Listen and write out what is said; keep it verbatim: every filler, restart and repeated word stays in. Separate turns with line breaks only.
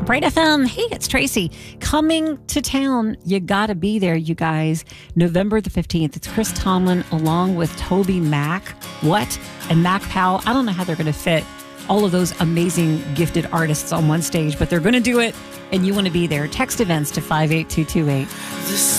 Bright F M. Hey, it's Tracy. Coming to town. You got to be there, you guys. November the fifteenth. It's Chris Tomlin along with Toby Mac. What? And Mac Powell. I don't know how they're going to fit all of those amazing gifted artists on one stage, but they're going to do it, and you want to be there. Text events to five eight two two eight.